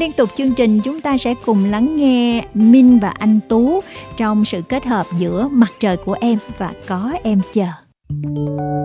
Liên tục chương trình chúng ta sẽ cùng lắng nghe Minh và anh Tú trong sự kết hợp giữa Mặt trời của em và Có em chờ.